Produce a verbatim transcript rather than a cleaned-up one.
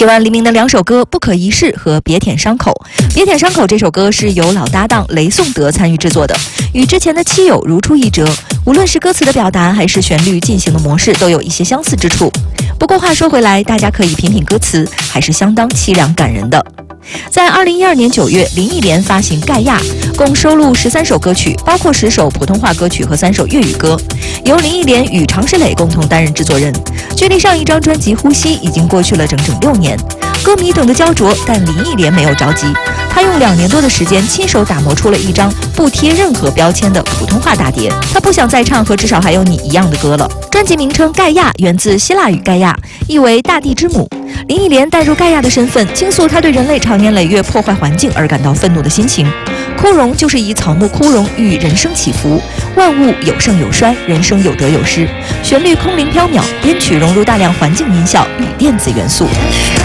铁腕黎明的两首歌《不可一世》和《别舔伤口》。《别舔伤口》这首歌是由老搭档雷颂德参与制作的，与之前的《妻友》如出一辙。无论是歌词的表达还是旋律进行的模式，都有一些相似之处。不过话说回来，大家可以品品歌词，还是相当凄凉感人的。在二零一二年九月，林忆莲发行《盖亚》，共收录十三首歌曲，包括十首普通话歌曲和三首粤语歌，由林忆莲与常石磊共同担任制作人。距离上一张专辑《呼吸》已经过去了整整六年，歌迷等得焦灼，但林忆莲没有着急，她用两年多的时间亲手打磨出了一张不贴任何标签的普通话大碟。她不想再唱和至少还有你一样的歌了。专辑名称《盖亚》源自希腊语盖亚，意为大地之母。林忆莲带入盖亚的身份，倾诉她对人类长年累月破坏环境而感到愤怒的心情。枯荣就是以草木枯荣喻人生起伏，万物有盛有衰，人生有得有失。旋律空灵飘渺，编曲融入大量环境音效与电子元素。